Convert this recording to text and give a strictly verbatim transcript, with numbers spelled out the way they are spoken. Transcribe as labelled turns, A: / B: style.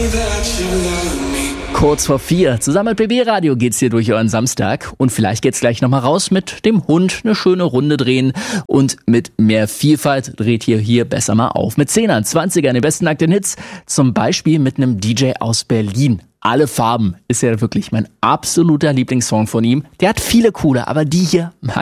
A: Kurz vor vier. Zusammen mit B B Radio geht's hier durch euren Samstag. Und vielleicht geht's gleich nochmal raus mit dem Hund, eine schöne Runde drehen. Und mit mehr Vielfalt dreht ihr hier besser mal auf. Mit Zehnern, Zwanzigern, den besten nackten Hits. Zum Beispiel mit einem D J aus Berlin. Alle Farben ist ja wirklich mein absoluter Lieblingssong von ihm. Der hat viele coole, aber die hier mag